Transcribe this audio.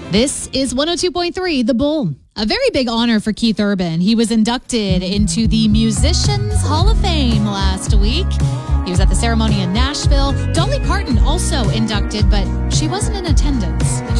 This is 102.3 The Bull. A very big honor for Keith Urban. He was inducted into the Musicians Hall of Fame last week. He was at the ceremony in Nashville. Dolly Parton also inducted, but she wasn't in attendance.